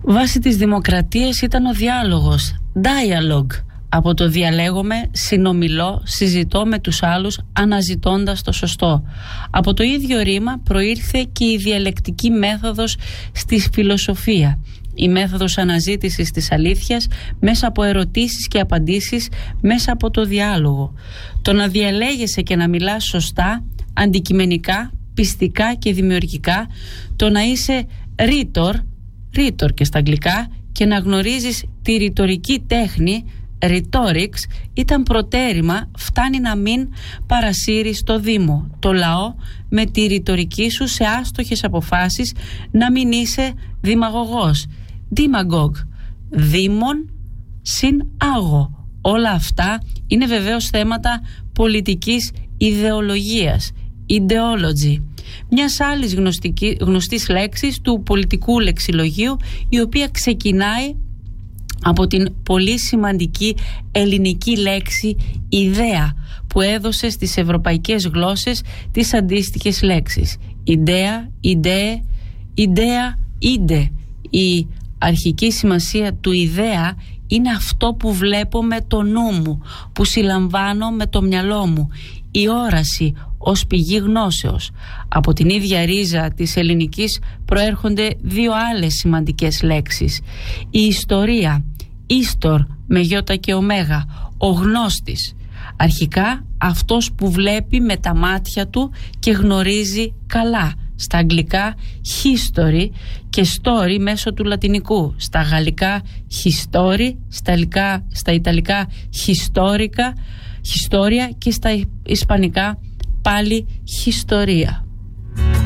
Βάση της δημοκρατίας ήταν ο διάλογος, dialogue. Από το διαλέγομαι, συνομιλώ, συζητώ με τους άλλους αναζητώντας το σωστό. Από το ίδιο ρήμα προήρθε και η διαλεκτική μέθοδος στη φιλοσοφία. Η μέθοδος αναζήτησης της αλήθειας μέσα από ερωτήσεις και απαντήσεις, μέσα από το διάλογο. Το να διαλέγεσαι και να μιλάς σωστά, αντικειμενικά, πιστικά και δημιουργικά, το να είσαι rhetor και στα αγγλικά, και να γνωρίζεις τη ρητορική τέχνη, rhetorics, ήταν προτέρημα, φτάνει να μην παρασύρεις το Δήμο, το λαό, με τη ρητορική σου σε άστοχες αποφάσεις, να μην είσαι δημαγωγός, demagogue, δήμον συν άγω. Όλα αυτά είναι βεβαίως θέματα πολιτικής ιδεολογίας, ideology, μιας άλλης γνωστής λέξης του πολιτικού λεξιλογίου, η οποία ξεκινάει από την πολύ σημαντική ελληνική λέξη ιδέα, που έδωσε στις ευρωπαϊκές γλώσσες τις αντίστοιχες λέξεις. Ιδέα, ιδέα, ide. Η αρχική σημασία του ιδέα είναι αυτό που βλέπω με το νου μου, που συλλαμβάνω με το μυαλό μου. Η όραση ως πηγή γνώσεως. Από την ίδια ρίζα της ελληνικής προέρχονται δύο άλλες σημαντικές λέξεις. Η ιστορία, ίστορ με γιώτα και ωμέγα, ο γνώστης. Αρχικά αυτός που βλέπει με τα μάτια του και γνωρίζει καλά. Στα αγγλικά history και story μέσω του λατινικού. Στα γαλλικά history, στα ιταλικά historia και στα ισπανικά πάλι historia.